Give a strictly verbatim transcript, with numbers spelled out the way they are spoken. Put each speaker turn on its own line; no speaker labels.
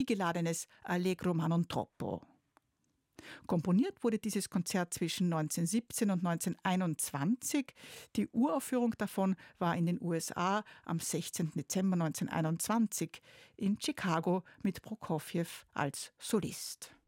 geladenes Allegro ma non troppo. Komponiert wurde dieses Konzert zwischen neunzehnhundertsiebzehn und neunzehnhunderteinundzwanzig. Die Uraufführung davon war in den U S A am sechzehnten Dezember neunzehnhunderteinundzwanzig in Chicago mit Prokofjew als Solist.